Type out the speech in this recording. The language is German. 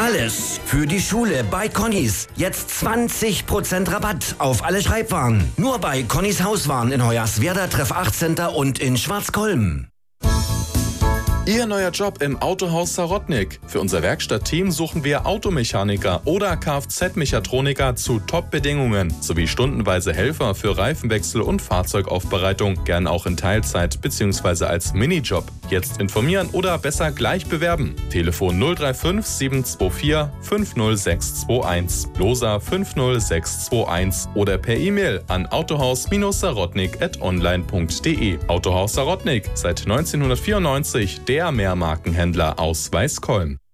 Alles für die Schule bei Connys. Jetzt 20% Rabatt auf alle Schreibwaren. Nur bei Connys Hauswaren in Hoyerswerda, Treff 8 Center und in Schwarzkolm. Ihr neuer Job im Autohaus Sarotnik. Für unser Werkstattteam suchen wir Automechaniker oder Kfz-Mechatroniker zu Top-Bedingungen sowie stundenweise Helfer für Reifenwechsel und Fahrzeugaufbereitung, gern auch in Teilzeit bzw. als Minijob. Jetzt informieren oder besser gleich bewerben. Telefon 035 724 50621, Loser 50621 oder per E-Mail an autohaus-sarotnik@online.de. Autohaus Sarotnik, seit 1994 der Mehrmarkenhändler aus Weißkolm.